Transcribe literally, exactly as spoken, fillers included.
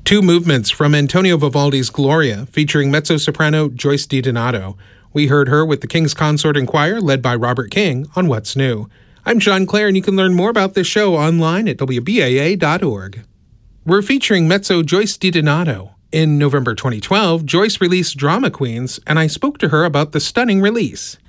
Two movements from Antonio Vivaldi's Gloria, featuring mezzo-soprano Joyce DiDonato. We heard her with the King's Consort and Choir, led by Robert King, on What's New. I'm John Clare, and you can learn more about this show online at W B A A dot org. We're featuring mezzo Joyce DiDonato. In November twenty twelve, Joyce released Drama Queens, and I spoke to her about the stunning release.